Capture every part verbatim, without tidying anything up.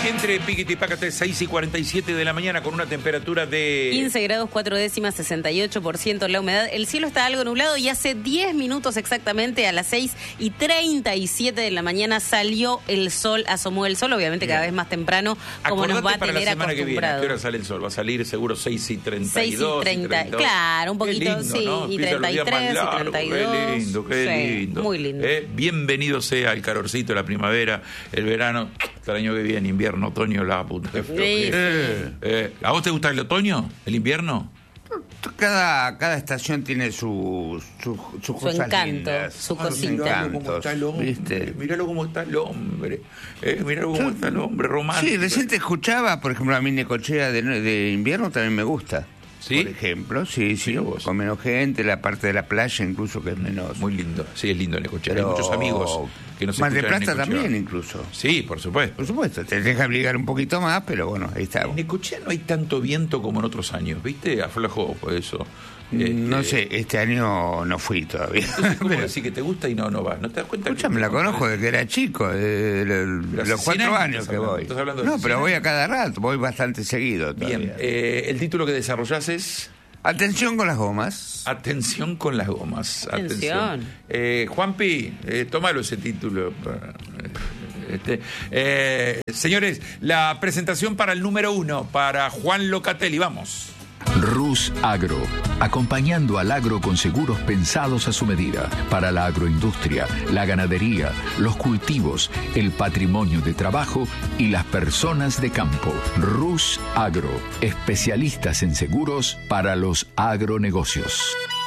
Entre Piquete y Pácate, seis y cuarenta y siete de la mañana, con una temperatura de quince grados, cuatro décimas, sesenta y ocho por ciento la humedad. El cielo está algo nublado y hace diez minutos exactamente, a las seis y treinta y siete de la mañana, salió el sol, asomó el sol, obviamente cada vez más temprano, como Acordate nos va a para tener la semana que viene, ¿a acostumbrados. qué hora sale el sol? Va a salir seguro seis y treinta y dos. seis y treinta, claro, un poquito, lindo, sí, ¿no? y Empieza el treinta y día más tres, largo, y treinta y dos. Qué lindo, qué Sí, lindo. muy lindo. Eh, bienvenido sea el calorcito, la primavera, el verano, hasta el año que viene, invierno, otoño, la puta. Qué feo que es. Eh, Eh, ¿A vos te gusta el otoño? ¿El invierno? Cada, cada estación tiene sus su, su Su cosas encanto, lindas. su sus cosita. Miralo cómo encantos, está el hombre, ¿viste? miralo cómo está el hombre, eh, miralo cómo está el hombre romántico. Sí, recién te escuchaba, por ejemplo, a mí Necochea de, de invierno también me gusta. ¿Sí? Por ejemplo, sí, sí, Mira vos. con menos gente, la parte de la playa incluso que es menos. Muy lindo, sí, es lindo Necochea. Hay Pero muchos amigos que nos Más de escuchan en Plata Necochea. también incluso. Sí, por supuesto. Por supuesto, te deja obligar un poquito más, pero bueno, ahí está. En Necochea no hay tanto viento como en otros años, ¿viste? Aflojó por eso. No Este, sé, este año no fui todavía. Entonces, ¿cómo Pero, decir que te gusta y no, no vas? ¿No te das cuenta? escúchame, que la conozco desde que era chico, de, de- de Pero hace los cuatro cien años años estás que hablando, voy. estás hablando de No, cien pero voy a años. cada rato, voy bastante seguido todavía. Bien, eh, el título que desarrollás es Atención con las gomas. Atención con las gomas. Atención. Eh, Juanpi, eh, tómalo ese título. para- Este, eh, señores, la presentación para el número uno, para Juan Locatelli, vamos. Rus Agro, acompañando al agro con seguros pensados a su medida, para la agroindustria, la ganadería, los cultivos, el patrimonio de trabajo y las personas de campo. Rus Agro, especialistas en seguros para los agronegocios.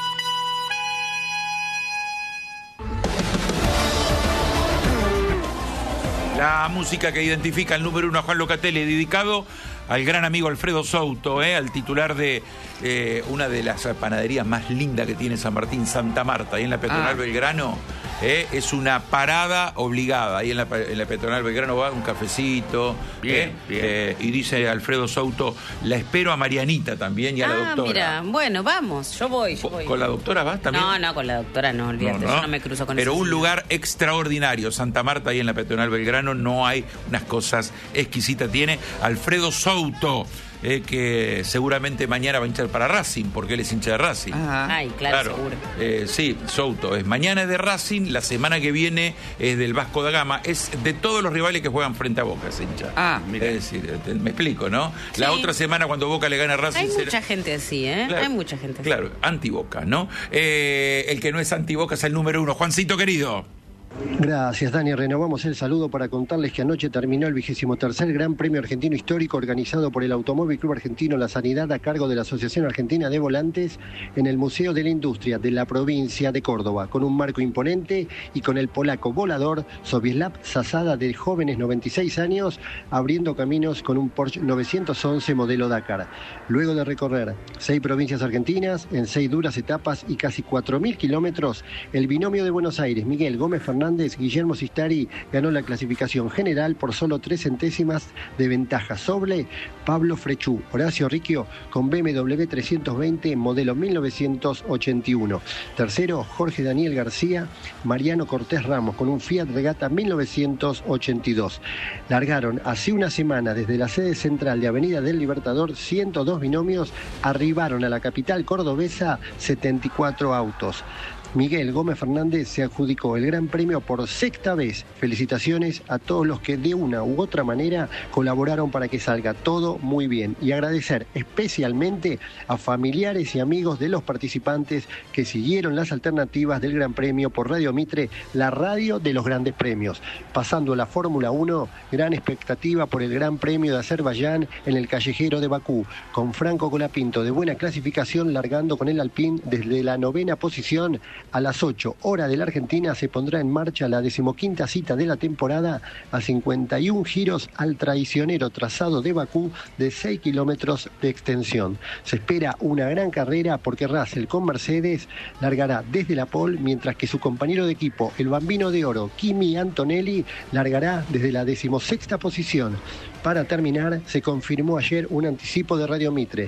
La música que identifica el número uno a Juan Locatelli, dedicado al gran amigo Alfredo Souto, eh, al titular de eh, una de las panaderías más lindas que tiene San Martín, Santa Marta, ahí en la Peatonal Ah. Belgrano. Eh, es una parada obligada. Ahí en la, en la Peatonal Belgrano va un cafecito. Bien, eh, bien. eh, y dice Alfredo Souto, la espero a Marianita también y a la Ah, doctora. mira, bueno, vamos, yo voy, yo ¿Vos voy. ¿Con la doctora vas también? No, no, con la doctora no, olvídate, No, no. yo no me cruzo con Pero esa un señora. lugar extraordinario, Santa Marta, ahí en la Peatonal Belgrano, no hay unas cosas exquisitas. Tiene Alfredo Souto, eh, que seguramente mañana va a hinchar para Racing, porque él es hincha de Racing. Ajá. Ay, claro, seguro. Eh, sí, Souto. Es, mañana es de Racing, la semana que viene es del Vasco da Gama. Es de todos los rivales que juegan frente a Boca, ese hincha. Ah, mira. Es decir, te- me explico, ¿no? La Sí. otra semana cuando Boca le gana a Racing... Hay será- mucha gente así, ¿eh? Claro, Hay mucha gente así. Claro, anti-Boca, ¿no? Eh, el que no es anti-Boca es el número uno. Juancito, querido. Gracias, Dani. Renovamos el saludo para contarles que anoche terminó el vigésimo tercer Gran Premio Argentino Histórico organizado por el Automóvil Club Argentino La Sanidad a cargo de la Asociación Argentina de Volantes en el Museo de la Industria de la provincia de Córdoba, con un marco imponente y con el polaco volador Sobislav Zasada de jóvenes noventa y seis años abriendo caminos con un Porsche novecientos once modelo Dakar. Luego de recorrer seis provincias argentinas en seis duras etapas y casi cuatro mil kilómetros, el binomio de Buenos Aires, Miguel Gómez Fernández, Guillermo Sistari, ganó la clasificación general por solo tres centésimas de ventaja sobre Pablo Frechú. Horacio Ricchio con B M W trescientos veinte modelo mil novecientos ochenta y uno. Tercero, Jorge Daniel García, Mariano Cortés Ramos con un Fiat Regata mil novecientos ochenta y dos. Largaron hace una semana desde la sede central de Avenida del Libertador ciento dos binomios, arribaron a la capital cordobesa setenta y cuatro autos. Miguel Gómez Fernández se adjudicó el Gran Premio por sexta vez. Felicitaciones a todos los que de una u otra manera colaboraron para que salga todo muy bien. Y agradecer especialmente a familiares y amigos de los participantes que siguieron las alternativas del Gran Premio por Radio Mitre, la radio de los grandes premios. Pasando a la Fórmula uno, gran expectativa por el Gran Premio de Azerbaiyán en el callejero de Bakú, con Franco Colapinto de buena clasificación largando con el Alpine desde la novena posición. A las ocho horas de la Argentina se pondrá en marcha la decimoquinta cita de la temporada a cincuenta y un giros al traicionero trazado de Bakú de seis kilómetros de extensión. Se espera una gran carrera porque Russell con Mercedes largará desde la pole, mientras que su compañero de equipo, el Bambino de Oro, Kimi Antonelli, largará desde la decimosexta posición. Para terminar, se confirmó ayer un anticipo de Radio Mitre.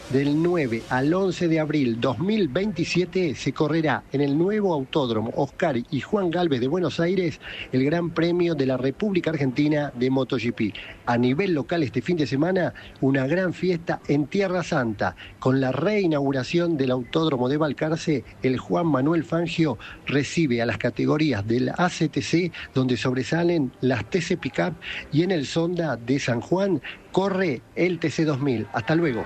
Del nueve al once de abril dos mil veintisiete se correrá en el nuevo Autódromo Oscar y Juan Galvez de Buenos Aires el Gran Premio de la República Argentina de MotoGP. A nivel local este fin de semana, una gran fiesta en Tierra Santa. Con la reinauguración del Autódromo de Balcarce, el Juan Manuel Fangio recibe a las categorías del A C T C, donde sobresalen las T C Pickup, y en el Sonda de San Juan corre el T C dos mil. Hasta luego.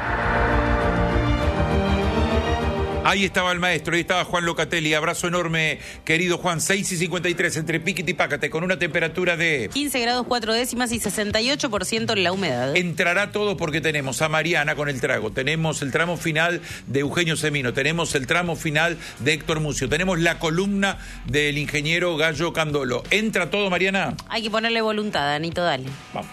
Ahí estaba el maestro, ahí estaba Juan Locatelli. Abrazo enorme, querido Juan. seis y cincuenta y tres entre Piquete y Pácate, con una temperatura de quince grados cuatro décimas y sesenta y ocho por ciento en la humedad. Entrará todo porque tenemos a Mariana con el trago, tenemos el tramo final de Eugenio Semino, tenemos el tramo final de Héctor Mucio, tenemos la columna del ingeniero Gallo Candolo. ¿Entra todo, Mariana? Hay que ponerle voluntad, Anito, dale. Vamos.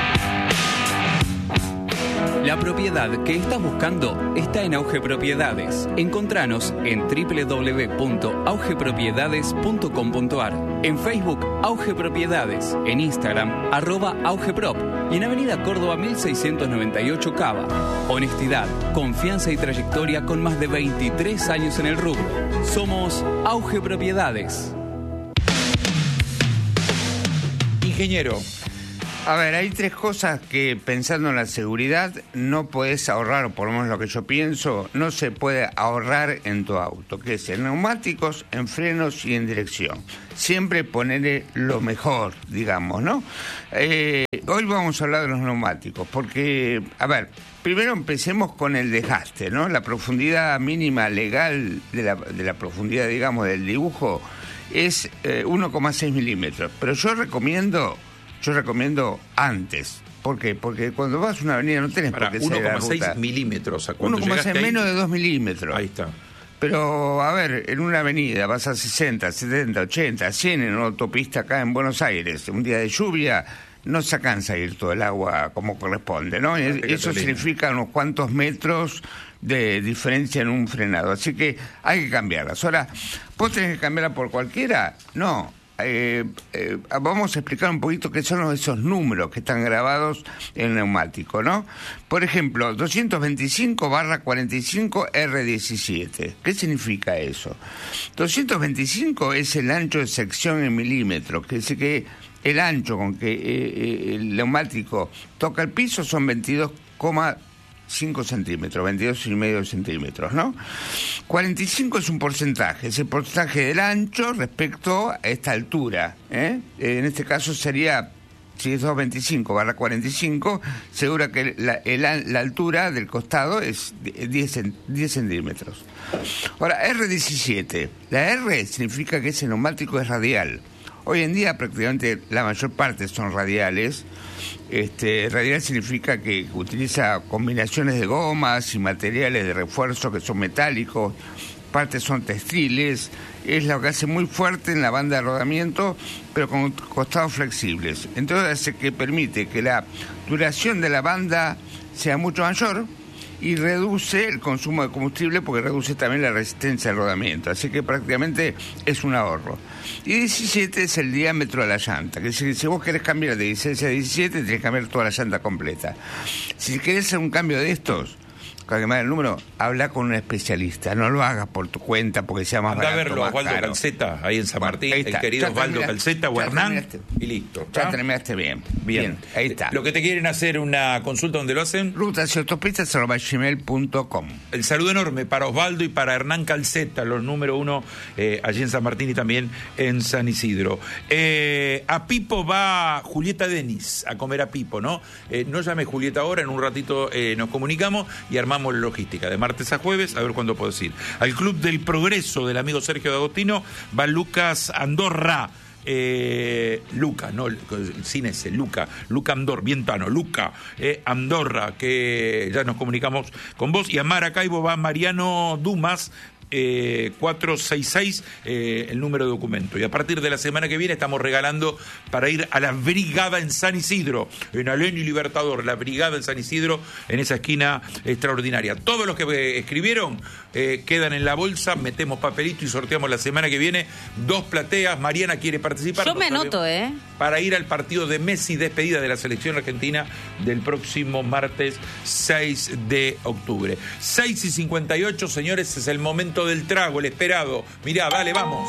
La propiedad que estás buscando está en Auge Propiedades. Encontranos en doble u doble u doble u punto auge propiedades punto com punto a r, en Facebook Auge Propiedades, en Instagram arroba augeprop y en Avenida Córdoba mil seiscientos noventa y ocho Cava. Honestidad, confianza y trayectoria con más de veintitrés años en el rubro. Somos Auge Propiedades. Ingeniero. A ver, hay tres cosas que, pensando en la seguridad, no podés ahorrar, o por lo menos lo que yo pienso, no se puede ahorrar en tu auto, que es en neumáticos, en frenos y en dirección. Siempre ponerle lo mejor, digamos, ¿no? Eh, hoy vamos a hablar de los neumáticos, porque, a ver, primero empecemos con el desgaste, ¿no? La profundidad mínima legal de la, de la profundidad, digamos, del dibujo es eh, uno coma seis milímetros, pero yo recomiendo... Yo recomiendo antes. ¿Por qué? Porque cuando vas a una avenida no tenés Para, por qué ser la ruta. uno coma seis milímetros. uno coma seis, menos de dos milímetros. Ahí está. Pero, a ver, en una avenida vas a sesenta, setenta, ochenta, cien en una autopista acá en Buenos Aires, un día de lluvia, no se alcanza a ir todo el agua como corresponde, ¿no? Eso significa unos cuantos metros de diferencia en un frenado. Así que hay que cambiarlas. Ahora, ¿vos tenés que cambiarla por cualquiera? No. Eh, eh, vamos a explicar un poquito qué son esos números que están grabados en el neumático, ¿no? Por ejemplo, doscientos veinticinco barra cuarenta y cinco R diecisiete. ¿Qué significa eso? doscientos veinticinco es el ancho de sección en milímetros, que dice que el ancho con que eh, el neumático toca el piso son veintidós coma cinco centímetros, veintidós y medio centímetros, ¿no? cuarenta y cinco es un porcentaje, es el porcentaje del ancho respecto a esta altura, ¿eh? En este caso sería, si es doscientos veinticinco barra cuarenta y cinco, seguro que la, el, la altura del costado es diez centímetros. Ahora, R diecisiete, la R significa que ese neumático es radial. Hoy en día prácticamente la mayor parte son radiales. Este, radial significa que utiliza combinaciones de gomas y materiales de refuerzo que son metálicos, partes son textiles, es lo que hace muy fuerte en la banda de rodamiento, pero con costados flexibles. Entonces hace que permite que la duración de la banda sea mucho mayor y reduce el consumo de combustible porque reduce también la resistencia al rodamiento, así que prácticamente es un ahorro. Y diecisiete es el diámetro de la llanta, que si, si vos querés cambiar de dieciséis a diecisiete, tenés que cambiar toda la llanta completa. Si querés hacer un cambio de estos, para que me haga el número, habla con un especialista, no lo hagas por tu cuenta porque sea más Andá barato, a verlo, más Osvaldo caro. Calceta, ahí en San Bueno, Martín, ahí el está. querido Ya Osvaldo terminaste. Calceta o Ya Hernán, terminaste. y listo. Ya ¿Ah? terminaste bien. Bien. Bien, ahí está. Lo que te quieren hacer una consulta, ¿dónde lo hacen? Rutas y autopistas arroba gmail punto com. El saludo enorme para Osvaldo y para Hernán Calceta, los número uno eh, allí en San Martín y también en San Isidro. Eh, a Pipo va Julieta Denis a comer a Pipo, ¿no? Eh, no llame Julieta ahora, en un ratito eh, nos comunicamos y armamos la logística. De martes a jueves, a ver cuándo puedo ir. Al Club del Progreso del amigo Sergio de Agostino va Lucas Andorra. Eh, Luca, no, sin ese, Luca, Luca Andorra, bien tano, Luca eh, Andorra, que ya nos comunicamos con vos. Y a Maracaibo va Mariano Dumas, eh, cuatro seis seis, eh, el número de documento. Y a partir de la semana que viene estamos regalando para ir a la brigada en San Isidro, en Alén y Libertador, la brigada en San Isidro, en esa esquina extraordinaria. Todos los que eh, escribieron eh, quedan en la bolsa, metemos papelito y sorteamos la semana que viene dos plateas. Mariana quiere participar. Yo me sabemos, anoto, ¿eh? Para ir al partido de Messi, despedida de la selección argentina del próximo martes seis de octubre. seis y cincuenta y ocho, señores, es el momento del trago, el esperado. Mirá, dale, vamos.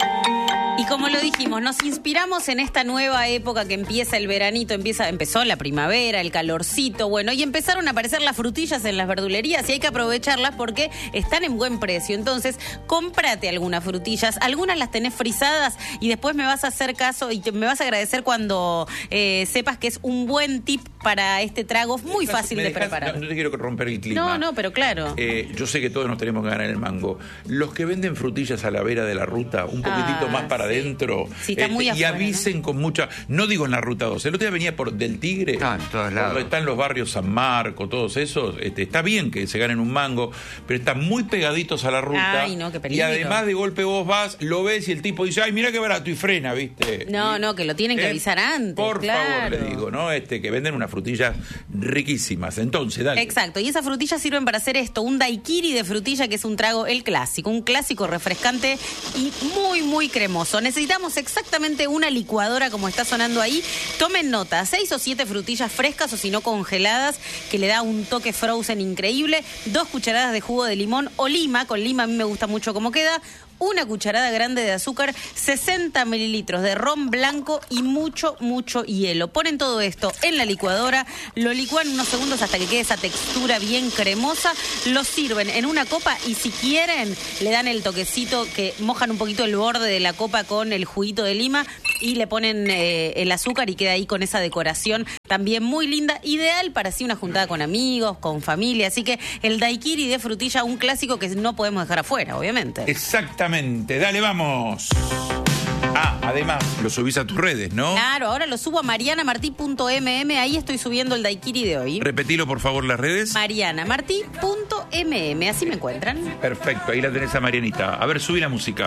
Y como lo dijimos, nos inspiramos en esta nueva época que empieza el veranito, empieza, empezó la primavera, el calorcito, bueno, y empezaron a aparecer las frutillas en las verdulerías y hay que aprovecharlas porque están en buen precio. Entonces, cómprate algunas frutillas, algunas las tenés frisadas y después me vas a hacer caso y te, me vas a agradecer cuando eh, sepas que es un buen tip para este trago, muy fácil de dejas, preparar. No, no te quiero romper el clima. No, no, pero claro. Eh, yo sé que todos nos tenemos que ganar el mango. Los que venden frutillas a la vera de la ruta, un poquitito Ah, más para sí. adentro, Sí, está muy y afuera, avisen, ¿no? Con mucha, no digo en la ruta dos, el otro día venía por Del Tigre, Ah, en todos lados. donde están los barrios San Marco, todos esos, este, está bien que se ganen un mango, pero están muy pegaditos a la ruta. Ay, no, qué y peligro. además de golpe vos vas, lo ves y el tipo dice, ay, mira qué barato, y frena, ¿viste? No, Y- no, que lo tienen que Eh, avisar antes, Por claro. favor, le digo, ¿no? Este, que venden unas frutillas riquísimas. Entonces, dale. Exacto, y esas frutillas sirven para hacer esto, un daiquiri de frutilla que es un trago, el clásico, un clásico refrescante y muy, muy cremoso. Necesitamos exactamente una licuadora como está sonando ahí. Tomen nota, seis o siete frutillas frescas o si no congeladas, que le da un toque frozen increíble, dos cucharadas de jugo de limón o lima, con lima a mí me gusta mucho cómo queda, una cucharada grande de azúcar, sesenta mililitros de ron blanco y mucho, mucho hielo. Ponen todo esto en la licuadora, lo licúan unos segundos hasta que quede esa textura bien cremosa, lo sirven en una copa y si quieren le dan el toquecito que mojan un poquito el borde de la copa con el juguito de lima y le ponen eh, el azúcar y queda ahí con esa decoración también muy linda, ideal para así una juntada con amigos, con familia. Así que el daiquiri de frutilla, un clásico que no podemos dejar afuera, obviamente. Exactamente, dale, vamos. Ah, además, lo subís a tus redes, ¿no? Claro, ahora lo subo a marianamartí punto eme eme, ahí estoy subiendo el daiquiri de hoy. Repetilo, por favor, las redes. marianamartí punto eme eme, así me encuentran. Perfecto, ahí la tenés a Marianita. A ver, subí la música.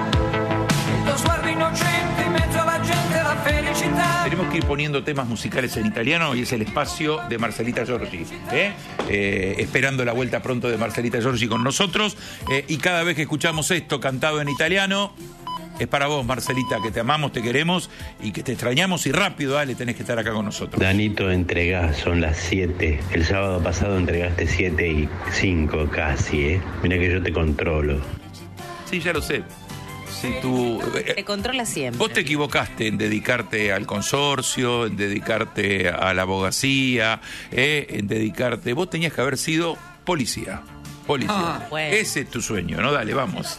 Tenemos que ir poniendo temas musicales en italiano y es el espacio de Marcelita Giorgi, ¿eh? Eh, esperando la vuelta pronto de Marcelita Giorgi con nosotros, eh, y cada vez que escuchamos esto cantado en italiano es para vos, Marcelita, que te amamos, te queremos y que te extrañamos y rápido, dale, tenés que estar acá con nosotros. Danito, entregás, son las siete. El sábado pasado entregaste siete y cinco casi, ¿eh? Mira que yo te controlo. Sí, ya lo sé. Si tú... Te controla siempre. Vos te equivocaste en dedicarte al consorcio, en dedicarte a la abogacía, eh, en dedicarte... Vos tenías que haber sido policía. Policía. Ah, bueno. Ese es tu sueño, ¿no? Dale, vamos.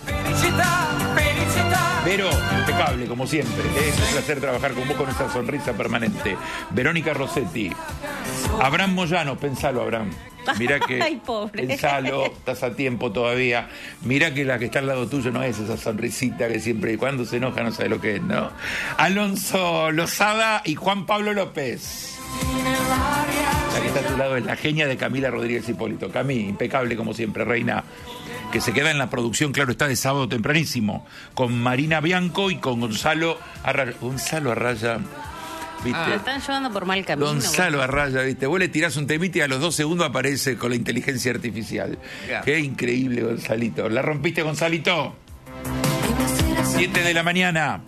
Pero, impecable, como siempre. Es un placer trabajar con vos con esa sonrisa permanente. Verónica Rossetti. Abraham Moyano, pensalo, Abraham. Mirá que... Ay, pobre. Pensalo, estás a tiempo todavía. Mirá que la que está al lado tuyo no es esa sonrisita que siempre, cuando se enoja no sabe lo que es, ¿no? Alonso Lozada y Juan Pablo López. La que está a tu lado es la genia de Camila Rodríguez Hipólito. Cami, impecable como siempre, reina. Que se queda en la producción, claro, está de sábado tempranísimo, con Marina Bianco y con Gonzalo Arraya. Gonzalo Arraya, ¿viste? Lo están llevando por mal camino. Gonzalo Arraya, ¿viste? Vos le tirás un temita y a los dos segundos aparece con la inteligencia artificial. Yeah. Qué increíble, Gonzalito. ¿La rompiste, Gonzalito? Siete de la mañana.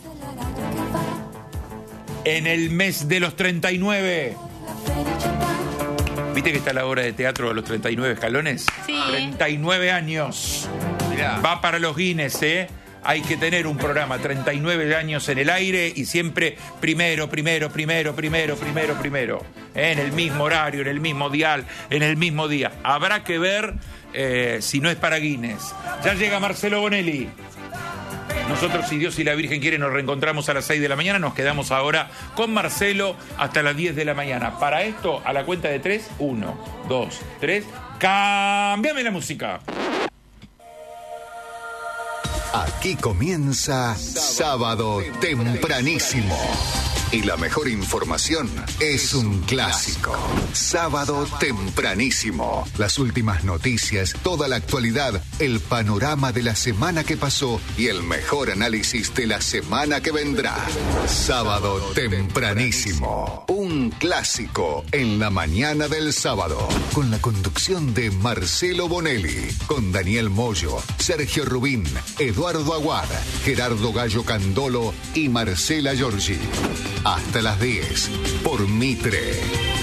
En el mes de los treinta y nueve. ¿Viste que está la obra de teatro de los treinta y nueve escalones? Sí. treinta y nueve años. Mirá. Va para los Guinness, ¿eh? Hay que tener un programa, treinta y nueve años en el aire y siempre primero, primero, primero, primero, primero, primero. ¿eh? En el mismo horario, en el mismo dial, en el mismo día. Habrá que ver eh, si no es para Guinness. Ya llega Marcelo Bonelli. Nosotros, si Dios y la Virgen quieren, nos reencontramos a las seis de la mañana. Nos quedamos ahora con Marcelo hasta las diez de la mañana. Para esto, a la cuenta de tres, uno, dos, tres, ¡cámbiame la música! Aquí comienza Sábado Tempranísimo. Y la mejor información es un clásico. Sábado tempranísimo. Las últimas noticias, toda la actualidad, el panorama de la semana que pasó y el mejor análisis de la semana que vendrá. Sábado tempranísimo. Un clásico en la mañana del sábado. Con la conducción de Marcelo Bonelli. Con Daniel Moyo, Sergio Rubín, Eduardo Aguad, Gerardo Gallo Candolo y Marcela Giorgi. Hasta las diez por Mitre.